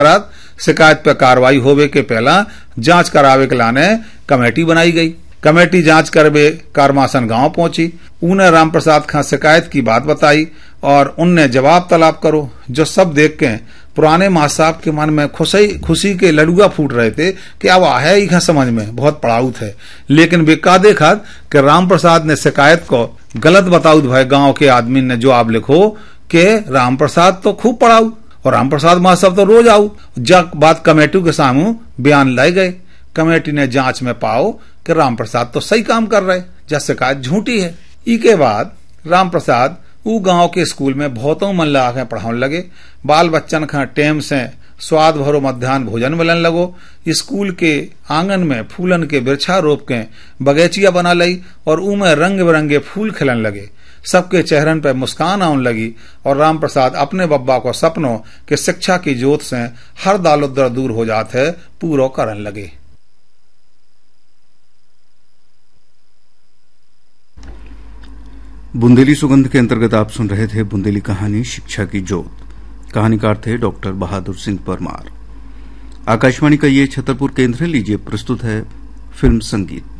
शिकायत पर कार्रवाई होवे के पहला जांच करावे के लाने कमेटी बनाई गई। कमेटी जांच करवे कारमासन गांव पहुंची। उन्हें राम प्रसाद खां शिकायत की बात बताई और उनने जवाब तलब करो, जो सब देख के पुराने मां साहब के मन में खुशी के लडुआ फूट रहे थे कि अब है ही समझ में बहुत पड़ाऊ थे। लेकिन वे का देखा कि राम प्रसाद ने शिकायत को गलत बताऊ भाई गांव के आदमी ने जवाब लिखो कि राम प्रसाद तो खूब पड़ाऊ और राम प्रसाद मां साहब तो रोज आऊ। जब बात कमेटी के सामू बयान लाए गए, कमेटी ने जांच में पाओ कि राम प्रसाद तो सही काम कर रहे, जब शिकायत झूठी है। इसके बाद राम प्रसाद ऊ गांव के स्कूल में बहुतों मन लगा के पढ़ाने लगे। बाल बच्चन का टेम से स्वाद भरो मध्यान्ह भोजन मिलन लगो। स्कूल के आंगन में फूलन के वृक्षारोप के बगीचिया बना लई और ऊ में रंग बिरंगे फूल खिलन लगे। सबके चेहरन पर मुस्कान आने लगी और राम प्रसाद अपने बब्बा को सपनों के शिक्षा की जोत से हर दालोदर दूर हो जाते पूरो करन लगे। बुंदेली सुगंध के अंतर्गत आप सुन रहे थे बुंदेली कहानी शिक्षा की जोत। कहानीकार थे डॉक्टर बहादुर सिंह परमार। आकाशवाणी का ये छतरपुर केंद्र है। लीजिए प्रस्तुत है फिल्म संगीत।